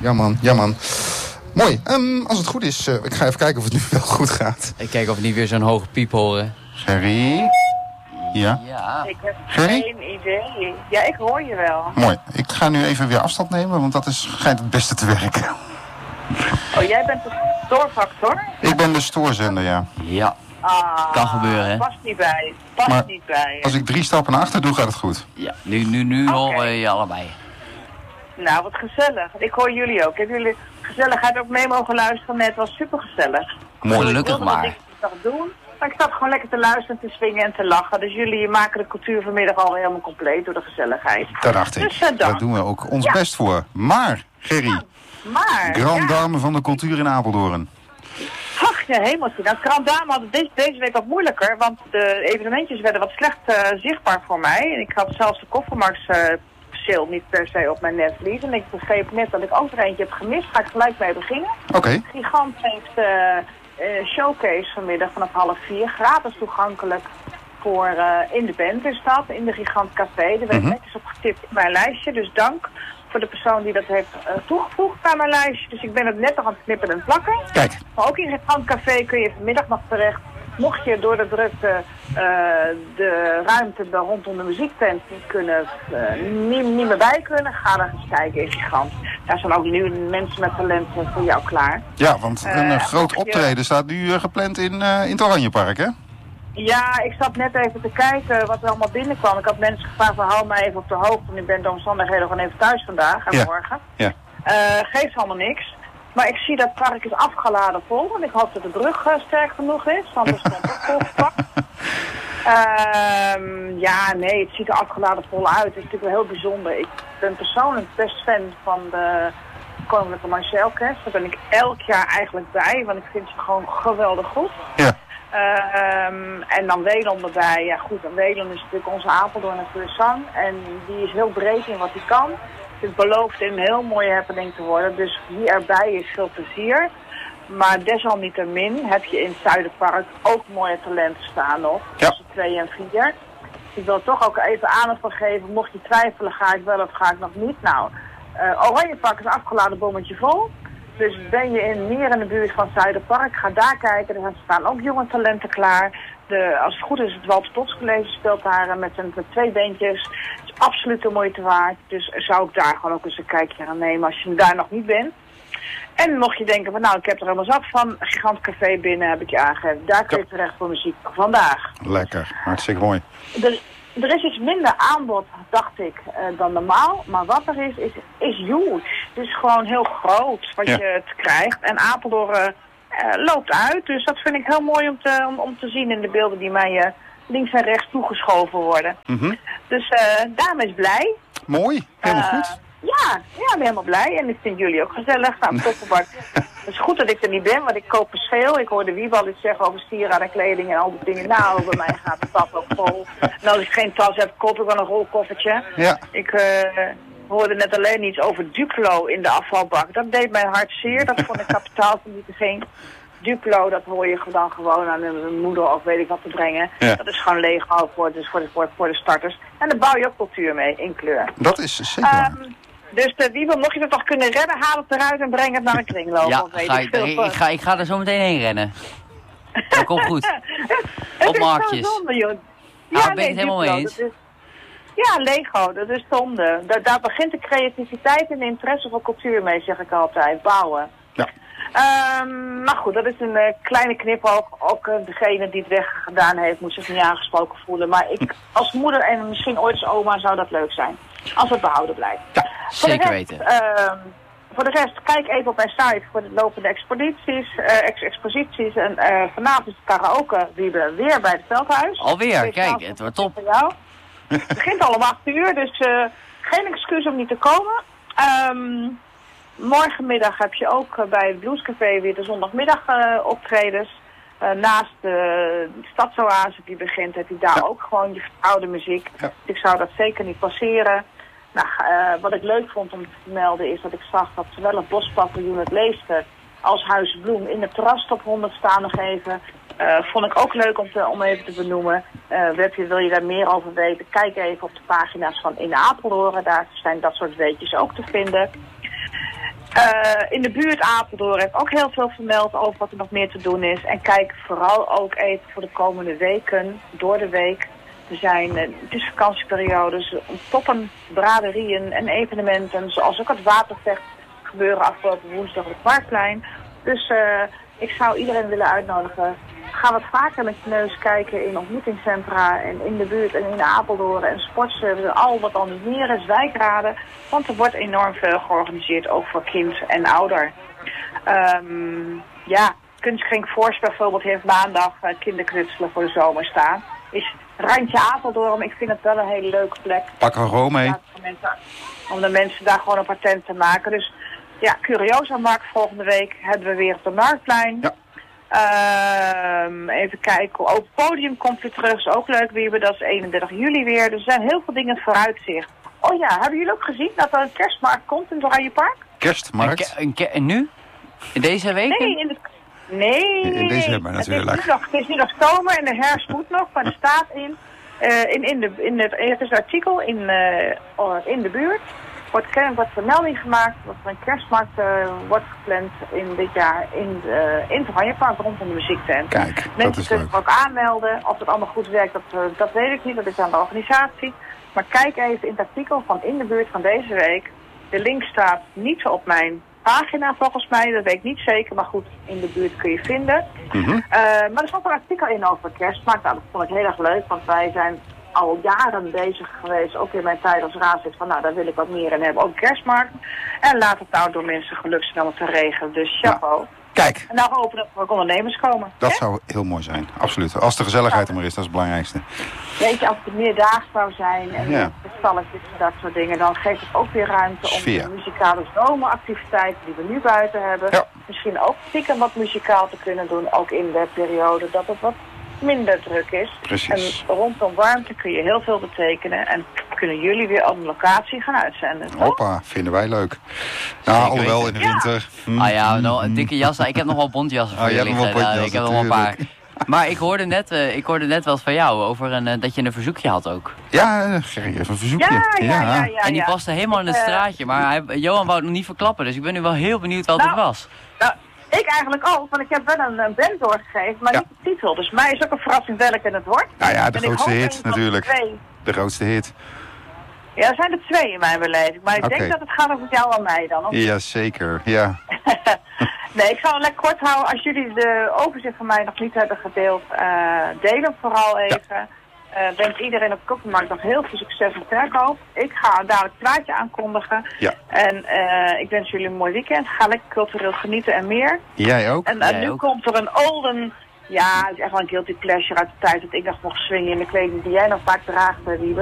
Ja man. Mooi. Als het goed is, ik ga even kijken of het nu wel goed gaat. Ik kijk of we niet weer zo'n hoge piep horen. Gerry? Ja? Ik heb Gerry? geen idee. Ja, ik hoor je wel. Mooi. Ik ga nu even weer afstand nemen, want dat schijnt het beste te werken. Oh, jij bent de stoorfactor? Ik ben de stoorzender, ja. Ja, kan gebeuren. Past niet bij. Niet bij. Als ik 3 stappen naar achter doe, gaat het goed. Ja, nu horen we je allebei. Nou, wat gezellig. Ik hoor jullie ook. Ik heb jullie gezelligheid ook mee mogen luisteren. Net was super gezellig. Mooi. Gelukkig maar. Ik wilde dat doen. Maar ik zat gewoon lekker te luisteren, te swingen en te lachen. Dus jullie maken de cultuur vanmiddag al helemaal compleet door de gezelligheid. Daar dacht ik. Dus, Daar doen we ook ons best voor. Maar, Gerry, Grand Dame van de cultuur in Apeldoorn. Ach, ja, hemeltje. Nou, Grand Dame had het deze week wat moeilijker, want de evenementjes werden wat slecht zichtbaar voor mij. En ik had zelfs de koffermarktsale niet per se op mijn netvlies. En ik begreep net dat ik ook er eentje heb gemist. Ga ik gelijk mee beginnen. Oké. Gigant heeft showcase vanmiddag vanaf 3:30. Gratis toegankelijk voor in de Benterstad, in de Gigant Café. Er werd netjes op getipt in mijn lijstje, dus dank voor de persoon die dat heeft toegevoegd bij mijn lijstje. Dus ik ben het net nog aan het knippen en plakken. Kijk. Maar ook in Gigant Café kun je vanmiddag nog terecht. Mocht je door de drukte de ruimte rondom de muziektent niet meer bij kunnen, ga er eens kijken in Gigant. Daar zijn ook nu mensen met talent voor jou klaar. Ja, want een groot optreden staat nu gepland in het Oranjepark, hè? Ja, ik zat net even te kijken wat er allemaal binnenkwam. Ik had mensen gevraagd van hou mij even op de hoogte. Want ik ben door omstandigheden gewoon even thuis vandaag en morgen. Ja. Geeft allemaal niks. Maar ik zie dat het park is afgeladen vol. En ik hoop dat de brug sterk genoeg is. Want er stond ook volgepakt. Ja, nee, het ziet er afgeladen vol uit. Het is natuurlijk wel heel bijzonder. Ik ben persoonlijk best fan van de Koninklijke Marseille-orkest. Daar ben ik elk jaar eigenlijk bij. Want ik vind ze gewoon geweldig goed. Ja. En dan Welon erbij. Ja goed, Welon is natuurlijk onze Apeldoorn voor zang. En die is heel breed in wat hij kan. Het belooft een heel mooie happening te worden. Dus wie erbij is, veel plezier. Maar desalniettemin heb je in het Zuiderpark ook mooie talenten staan nog. Tussen 2 en 4. Ik wil toch ook even aandacht voor geven. Mocht je twijfelen, ga ik wel of ga ik nog niet. Nou, Oranjepark is afgeladen bommetje vol. Dus ben je meer in de buurt van Zuiderpark, ga daar kijken. Er staan ook jonge talenten klaar. Als het goed is, het Walter Tots College speelt daar met 2 bandjes. Het is absoluut de moeite waard. Dus zou ik daar gewoon ook eens een kijkje aan nemen als je daar nog niet bent. En mocht je denken van nou, ik heb er helemaal zat van. Gigant Café binnen heb ik je aangegeven. Daar kun je terecht voor muziek vandaag. Lekker, hartstikke mooi. Er is iets minder aanbod, dacht ik, dan normaal. Maar wat er is huge. Het is gewoon heel groot wat je krijgt. En Apeldoorn loopt uit. Dus dat vind ik heel mooi om te zien in de beelden die mij links en rechts toegeschoven worden. Dus daarmee is blij. Mooi, helemaal goed. Ja, ik ben helemaal blij. En ik vind jullie ook gezellig. Nou, Toppenbak. Het is goed dat ik er niet ben, want ik koop er veel. Ik hoorde Wiebal iets zeggen over sieraden en kleding en al die dingen. Nou, bij mij gaat de tas ook vol. En als ik geen tas heb, koop ik wel een rolkoffertje. Ja. Ik hoorde net alleen iets over Duplo in de afvalbak. Dat deed mijn hart zeer. Dat vond ik kapitaalvernietiging. Duplo, dat hoor je dan gewoon aan een moeder of weet ik wat te brengen. Ja. Dat is gewoon Lego voor de starters. En daar bouw je ook cultuur mee, in kleur. Dat is zeker. Dus Wiebel, mocht je het toch kunnen redden, haal het eruit en breng het naar een kringloop. Ja, ik ga er zo meteen heen rennen. Dat komt goed. Op marktjes. Het is zonde, joh. Ja, ben ik het helemaal mee eens. Ja, Lego, dat is zonde. Daar begint de creativiteit en de interesse voor cultuur mee, zeg ik altijd. Bouwen. Ja. Maar goed, dat is een kleine knipoog. Ook degene die het weggedaan heeft, moet zich niet aangesproken voelen. Maar ik als moeder en misschien ooit als oma zou dat leuk zijn. Als het behouden blijft. Ja, zeker weten. Voor de rest, kijk even op mijn site voor de lopende exposities. En vanavond is het karaoke weer bij het Veldhuis. Alweer, kijk, het wordt top. Het begint al om 8:00, dus geen excuus om niet te komen. Morgenmiddag heb je ook bij het Bluescafé weer de zondagmiddag optredens. Naast de Stadsoase die begint, heb je daar ook gewoon je oude muziek. Ja. Ik zou dat zeker niet passeren. Nou, wat ik leuk vond om te vermelden is dat ik zag dat zowel het Bospaviljoen het Leefste als Huis Bloem in de terrastop 100 staan nog even. Vond ik ook leuk om even te benoemen. Wil je daar meer over weten? Kijk even op de pagina's van In Apeldoorn. Daar zijn dat soort weetjes ook te vinden. In de buurt Apeldoorn heb ik ook heel veel vermeld over wat er nog meer te doen is. En kijk vooral ook even voor de komende weken, door de week. Het is vakantieperiode, dus toppen, braderieën en evenementen, zoals ook het watervecht gebeuren afgelopen woensdag op het Parkplein. Dus ik zou iedereen willen uitnodigen. Ga wat vaker met je neus kijken in ontmoetingscentra en in de buurt en in Apeldoorn en sportservice, al wat al niet meer is, wijkraden. Want er wordt enorm veel georganiseerd, ook voor kind en ouder. Kunstkring Forst bijvoorbeeld heeft maandag kinderknutselen voor de zomer staan. Is Randje Apeldoorn, ik vind het wel een hele leuke plek. Pak een room mee. Om de mensen daar gewoon een patent te maken. Dus ja, Curiosa Markt volgende week hebben we weer op de Marktplein. Ja. Even kijken, ook het podium komt weer terug, is ook leuk weer, dat is 31 juli weer. Dus er zijn heel veel dingen vooruitzicht. Oh ja, hebben jullie ook gezien dat er een kerstmarkt komt in het Oranje Park? Kerstmarkt? En nu? In deze week? Nee, in december natuurlijk. Het is nu nog zomer en de herfst moet nog, maar er staat het is een artikel in de buurt. Wordt vermelding gemaakt dat er een kerstmarkt wordt gepland in dit jaar in het Oranjepark rondom de muziektent. Kijk, mensen kunnen zich ook aanmelden. Of het allemaal goed werkt, dat weet ik niet. Dat is aan de organisatie. Maar kijk even in het artikel van in de buurt van deze week. De link staat niet op mijn pagina volgens mij. Dat weet ik niet zeker. Maar goed, in de buurt kun je vinden. Maar er stond een artikel in over kerstmarkt. Nou, dat vond ik heel erg leuk. Want wij zijn al jaren bezig geweest, ook in mijn tijd als raadslid, van nou, daar wil ik wat meer in hebben, ook kerstmarkt. En laat het nou door mensen gelukt zijn om het te regelen. Dus chapeau. Ja. Kijk. En nou hopen dat er ook ondernemers komen. Dat zou heel mooi zijn, absoluut. Als de gezelligheid er maar is, dat is het belangrijkste. Weet je, als het meerdaags zou zijn en de stalletjes en dat soort dingen, dan geeft het ook weer ruimte om de muzikale zomeractiviteiten die we nu buiten hebben, misschien ook stiekem wat muzikaal te kunnen doen, ook in de periode dat het wat minder druk is. Precies. En rondom warmte kun je heel veel betekenen en kunnen jullie weer op een locatie gaan uitzenden. Hoppa, vinden wij leuk. Nou, alhoewel in de winter. Een dikke jas. Ik heb nog wel bontjassen voor je liggen. Ik heb nog wel een paar. Maar ik hoorde net wat van jou over dat je een verzoekje had ook. Ja, Gerry heeft een verzoekje. Ja. En die paste helemaal in het straatje. Maar Johan wou het nog niet verklappen. Dus ik ben nu wel heel benieuwd wat het was. Ik eigenlijk ook, want ik heb wel een band doorgegeven, maar niet de titel. Dus mij is ook een verrassing welke het wordt. Nou ja, de grootste hit natuurlijk. De grootste hit. Ja, er zijn er 2 in mijn beleving. Maar ik denk dat het gaat over jou en mij dan. Ja, zeker. Ja. Nee, ik zal het lekker kort houden. Als jullie de overzicht van mij nog niet hebben gedeeld, deel hem vooral even. Ja. Wens iedereen op de Koffermarkt nog heel veel succes en verkoop. Ik ga dadelijk het plaatje aankondigen. Ja. En ik wens jullie een mooi weekend. Ga lekker cultureel genieten en meer. Jij ook. En nu komt er een olden... Ja, het is echt wel een guilty pleasure uit de tijd dat ik nog mocht swingen in de kleding die jij nog vaak draagt, Wiebe.